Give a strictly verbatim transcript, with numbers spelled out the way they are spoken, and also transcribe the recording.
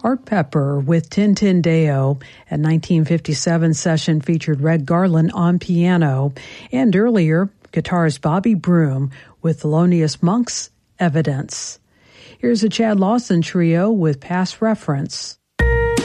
Art Pepper with Tintin Deo, a nineteen fifty-seven session featured Red Garland on piano, and earlier, guitarist Bobby Broom with Thelonious Monk's Evidence. Here's a Chad Lawson trio with Past Reference.